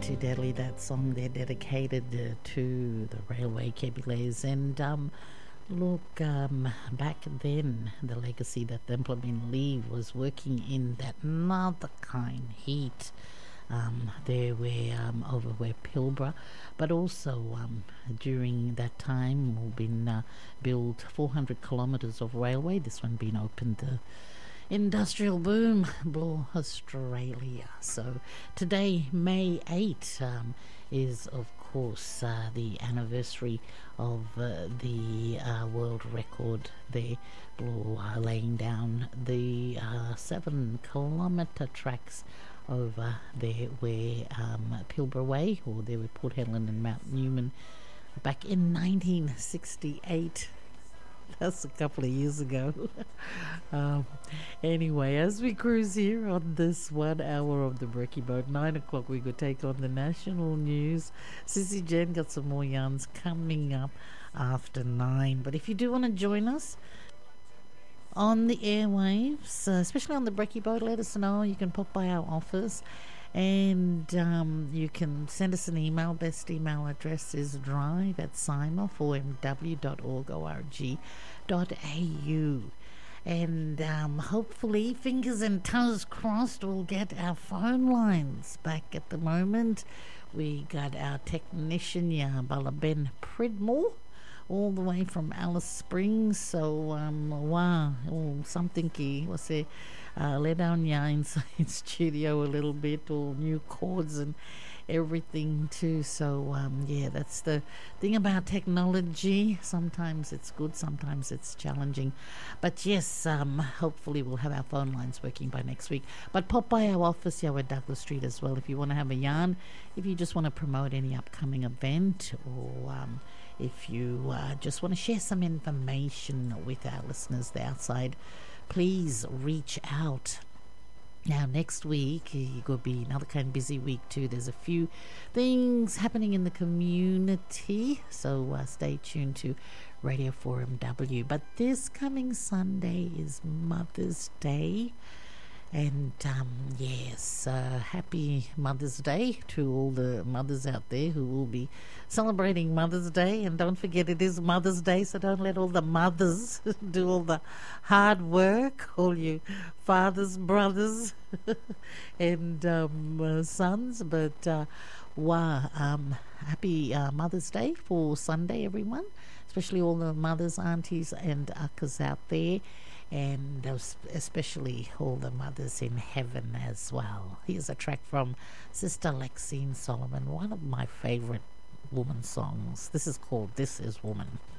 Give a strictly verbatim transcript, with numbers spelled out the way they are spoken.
to Delhi, that song they're dedicated uh, to the railway Kebiles. And um, look, um, back then, the legacy that Templar bin Lee was working in that another kind heat. Um, there were um, over where Pilbara, but also um, during that time we've been uh, built four hundred kilometres of railway. This one being opened the industrial boom blew Australia. So today, May eighth, um, is of course uh, the anniversary of uh, the uh, world record there, blew, uh, laying down the uh, seven kilometre tracks over there where um, Pilbara Way, or there were Port Hedland and Mount Newman back in nineteen sixty-eight. That's a couple of years ago. um, anyway, as we cruise here on this one hour of the Brekkie Boat, nine o'clock we could take on the national news. Sissy Jen got some more yarns coming up after nine. But if you do want to join us on the airwaves, uh, especially on the Brekkie Boat, let us know. You can pop by our office and um, you can send us an email. Best email address is drive at simf o m w dot org dot a u. And um, hopefully, fingers and toes crossed, we'll get our phone lines back. At the moment, we got our technician, yeah, Ben Pridmore, all the way from Alice Springs. So, um, wow, oh, something key. What's it? Uh, let down ya inside studio a little bit, all new chords and everything too. So, um, yeah, that's the thing about technology. Sometimes it's good, sometimes it's challenging. But yes, um, hopefully we'll have our phone lines working by next week. But pop by our office here at Douglas Street as well if you want to have a yarn, if you just want to promote any upcoming event, or um, if you uh, just want to share some information with our listeners there outside, please reach out. Now, next week, it could be another kind of busy week too. There's a few things happening in the community, so uh, stay tuned to Radio Forum W. But this coming Sunday is Mother's Day. And um, yes, uh, happy Mother's Day to all the mothers out there who will be celebrating Mother's Day. And don't forget, it is Mother's Day, so don't let all the mothers do all the hard work, all you fathers, brothers, and um, uh, sons. But uh, wow, um, happy uh, Mother's Day for Sunday, everyone, especially all the mothers, aunties, and uncles out there. And especially all the mothers in heaven as well. Here's a track from Sister Lexine Solomon, one of my favorite woman songs. This is called This Is Woman.